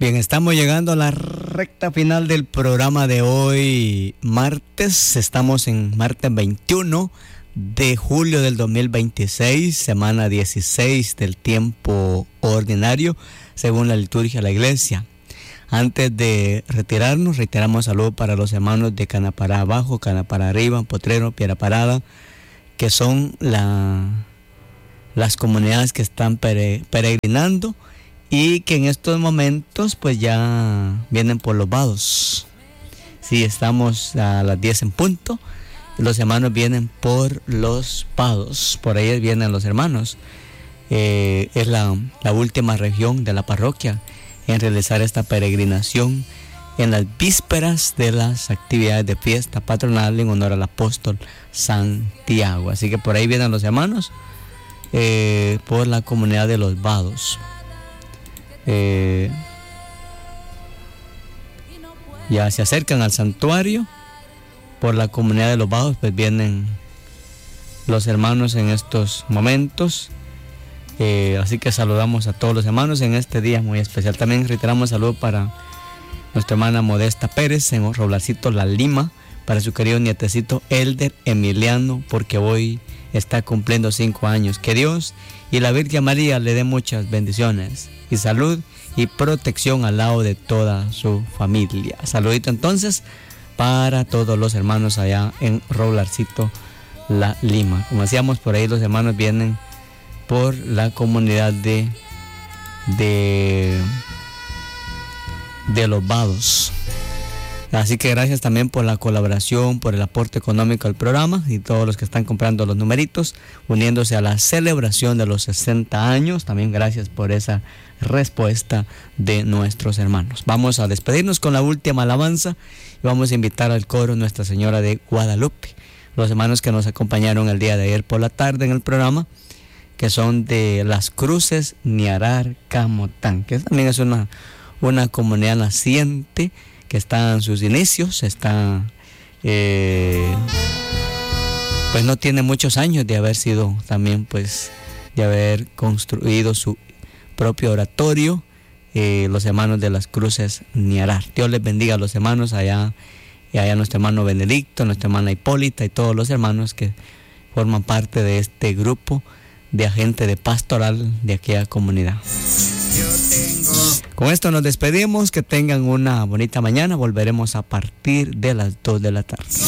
Bien, estamos llegando a la recta final del programa de hoy, martes. Estamos en martes 21 de julio del 2026, semana 16 del tiempo ordinario, según la liturgia de la iglesia. Antes de retirarnos, reiteramos saludos para los hermanos de Canapará Abajo, Canapará Arriba, Potrero, Piedra Parada, que son las comunidades que están peregrinando y que en estos momentos pues ya vienen por los vados. Sí, estamos a las 10 en punto. Los hermanos vienen por los vados. Por ahí vienen los hermanos. Es la última región de la parroquia en realizar esta peregrinación en las vísperas de las actividades de fiesta patronal en honor al apóstol Santiago. Así que por ahí vienen los hermanos por la comunidad de los vados. Ya se acercan al santuario. Por la comunidad de los vados pues vienen los hermanos en estos momentos. Así que saludamos a todos los hermanos en este día muy especial. También reiteramos saludos para nuestra hermana Modesta Pérez en Roblarcito La Lima, para su querido nietecito Elder Emiliano, porque hoy está cumpliendo 5 años. Que Dios y la Virgen María le dé muchas bendiciones y salud y protección al lado de toda su familia. Saludito entonces para todos los hermanos allá en Roblarcito La Lima. Como decíamos, por ahí los hermanos vienen por la comunidad de los vados. Así que gracias también por la colaboración, por el aporte económico al programa y todos los que están comprando los numeritos, uniéndose a la celebración de los 60 años. También gracias por esa respuesta de nuestros hermanos. Vamos a despedirnos con la última alabanza y vamos a invitar al coro Nuestra Señora de Guadalupe. Los hermanos que nos acompañaron el día de ayer por la tarde en el programa, que son de Las Cruces Niarar Camotán, que también es una comunidad naciente que está en sus inicios, está pues no tiene muchos años de haber sido también pues de haber construido su propio oratorio, los hermanos de Las Cruces Niarar. Dios les bendiga a los hermanos allá, y allá nuestro hermano Benedicto, nuestra hermana Hipólita y todos los hermanos que forman parte de este grupo de agente de pastoral de aquella comunidad. Con esto nos despedimos, que tengan una bonita mañana. Volveremos a partir de las 2 de la tarde.